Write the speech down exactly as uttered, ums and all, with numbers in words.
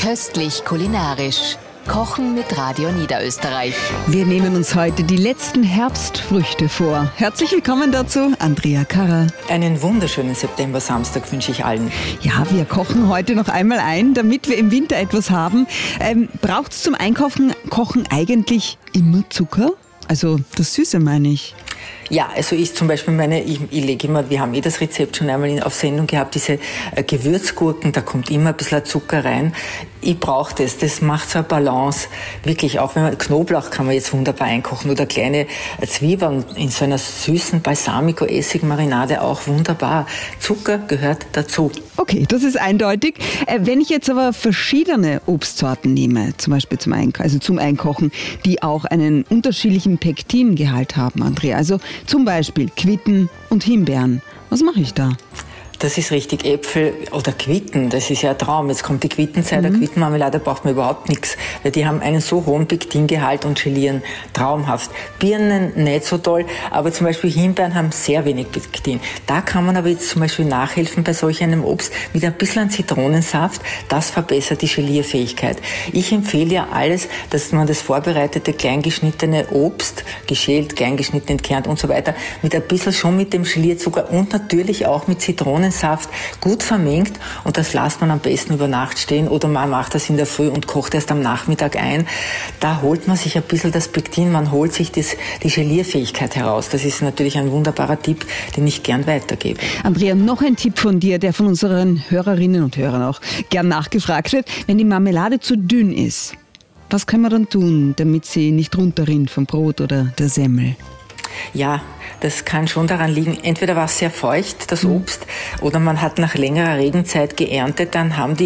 Köstlich kulinarisch. Kochen mit Radio Niederösterreich. Wir nehmen uns heute die letzten Herbstfrüchte vor. Herzlich willkommen dazu, Andrea Karrer. Einen wunderschönen September-Samstag wünsche ich allen. Ja, wir kochen heute noch einmal ein, damit wir im Winter etwas haben. Ähm, braucht es zum Einkaufen, Kochen eigentlich immer Zucker? Also das Süße meine ich. Ja, also ich zum Beispiel meine, ich, ich lege immer, wir haben eh das Rezept schon einmal in, auf Sendung gehabt, diese äh, Gewürzgurken, da kommt immer ein bisschen Zucker rein. Ich brauche das, das macht so eine Balance. Wirklich, auch wenn man, Knoblauch kann man jetzt wunderbar einkochen oder kleine äh, Zwiebeln in so einer süßen Balsamico-Essig-Marinade auch wunderbar. Zucker gehört dazu. Okay, das ist eindeutig. Äh, wenn ich jetzt aber verschiedene Obstsorten nehme, zum Beispiel zum, Eink- also zum Einkochen, die auch einen unterschiedlichen Pektingehalt haben, Andrea, also zum Beispiel Quitten und Himbeeren. Was mache ich da? Das ist richtig, Äpfel oder Quitten, das ist ja ein Traum. Jetzt kommt die Quittenzeit, mhm. der Quittenmarmelade braucht man überhaupt nichts, weil die haben einen so hohen Pektingehalt und gelieren traumhaft. Birnen nicht so toll, aber zum Beispiel Himbeeren haben sehr wenig Pektin. Da kann man aber jetzt zum Beispiel nachhelfen bei solch einem Obst mit ein bisschen Zitronensaft, das verbessert die Gelierfähigkeit. Ich empfehle ja alles, dass man das vorbereitete, kleingeschnittene Obst, geschält, kleingeschnitten, entkernt und so weiter, mit ein bisschen schon mit dem Gelierzucker und natürlich auch mit Zitronen Saft gut vermengt und das lässt man am besten über Nacht stehen oder man macht das in der Früh und kocht erst am Nachmittag ein. Da holt man sich ein bisschen das Pektin, man holt sich das, die Gelierfähigkeit heraus. Das ist natürlich ein wunderbarer Tipp, den ich gern weitergebe. Andrea, noch ein Tipp von dir, der von unseren Hörerinnen und Hörern auch gern nachgefragt wird. Wenn die Marmelade zu dünn ist, was kann man dann tun, damit sie nicht runterrinnt vom Brot oder der Semmel? Ja, das kann schon daran liegen, entweder war es sehr feucht, das Obst, oder man hat nach längerer Regenzeit geerntet, dann haben die